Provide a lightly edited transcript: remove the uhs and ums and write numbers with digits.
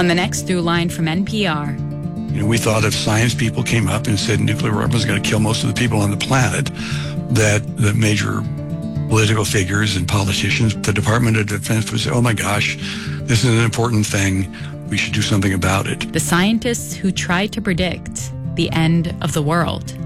On the next Through Line from NPR. We thought if science people came up and said nuclear weapons are going to kill most of the people on the planet, that the major political figures and politicians, the Department of Defense would say, oh my gosh, this is an important thing. We should do something about it. The scientists who tried to predict the end of the world.